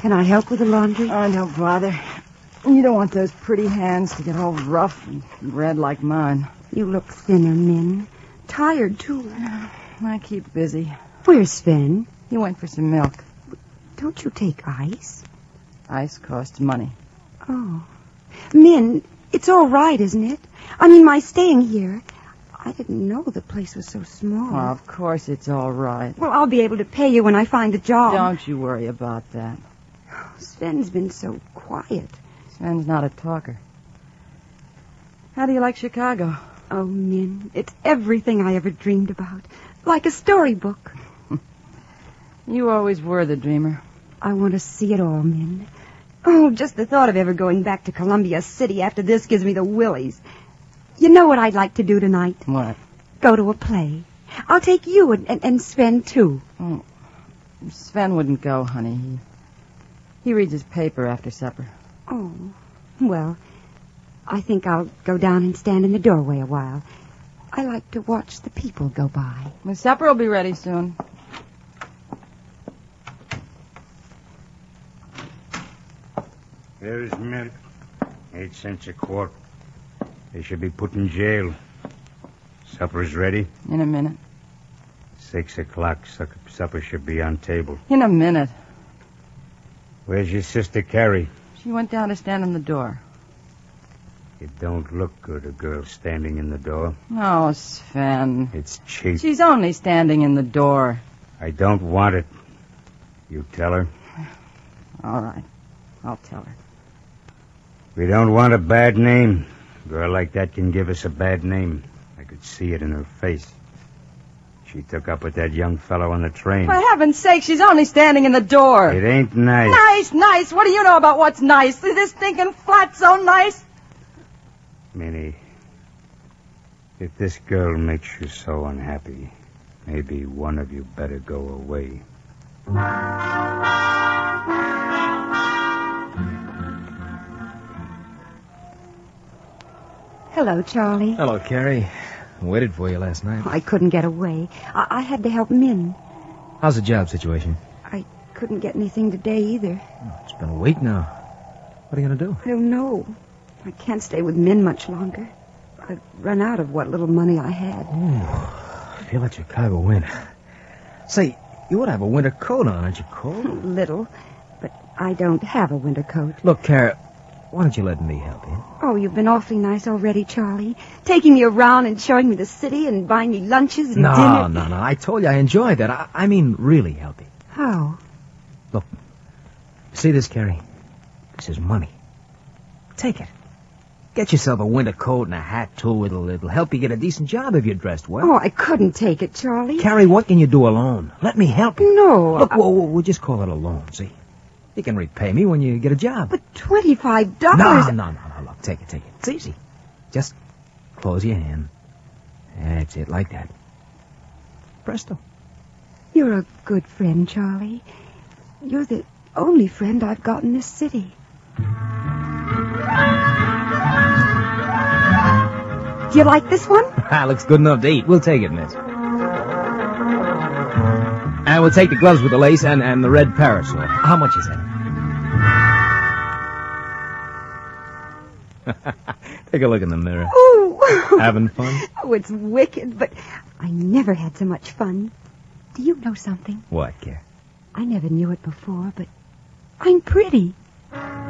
Can I help with the laundry? Oh, don't bother. You don't want those pretty hands to get all rough and red like mine. You look thinner, Min. Tired, too. I keep busy. Where's Sven? He went for some milk. Don't you take ice? Ice costs money. Oh. Min, it's all right, isn't it? I mean, my staying here. I didn't know the place was so small. Oh, of course it's all right. Well, I'll be able to pay you when I find a job. Don't you worry about that. Sven's been so quiet. Sven's not a talker. How do you like Chicago? Oh, Min, it's everything I ever dreamed about. Like a storybook. You always were the dreamer. I want to see it all, Min. Oh, just the thought of ever going back to Columbia City after this gives me the willies. You know what I'd like to do tonight? What? Go to a play. I'll take you and Sven, too. Oh, Sven wouldn't go, honey. He reads his paper after supper. Oh, well, I think I'll go down and stand in the doorway a while. I like to watch the people go by. The supper will be ready soon. Here's milk. 8 cents a quart. They should be put in jail. Supper's ready. In a minute. 6 o'clock. Supper should be on table. In a minute. Where's your sister Carrie? She went down to stand in the door. It don't look good, a girl standing in the door. Oh, Sven. It's cheap. She's only standing in the door. I don't want it. You tell her. All right. I'll tell her. We don't want a bad name. A girl like that can give us a bad name. I could see it in her face. She took up with that young fellow on the train. For heaven's sake, she's only standing in the door. It ain't nice. Nice. What do you know about what's nice? Is this stinking flat so nice? Minnie, if this girl makes you so unhappy, maybe one of you better go away. Hello, Charlie. Hello, Carrie. I waited for you last night. I couldn't get away. I had to help Min. How's the job situation? I couldn't get anything today either. Oh, it's been a week now. What are you going to do? I don't know. I can't stay with Min much longer. I've run out of what little money I had. I feel like Chicago wind. Say, you ought to have a winter coat on. Aren't you cold? Little, but I don't have a winter coat. Look, Carrie, why don't you let me help you? Oh, you've been awfully nice already, Charlie. Taking me around and showing me the city and buying me lunches and dinner. No. I told you I enjoyed that. I mean really helping. How? Look, see this, Carrie? This is money. Take it. Get yourself a winter coat and a hat, too. It'll help you get a decent job if you're dressed well. Oh, I couldn't take it, Charlie. Carrie, what can you do alone? Let me help you. No. Look, we'll just call it a loan, see? You can repay me when you get a job. But $25... No. Look, take it. It's easy. Just close your hand. That's it, like that. Presto. You're a good friend, Charlie. You're the only friend I've got in this city. Do you like this one? Looks good enough to eat. We'll take it, miss. And we'll take the gloves with the lace and the red parasol. How much is it? Take a look in the mirror. Ooh. Having fun? Oh, it's wicked, but I never had so much fun. Do you know something? What, Care? I never knew it before, but I'm pretty.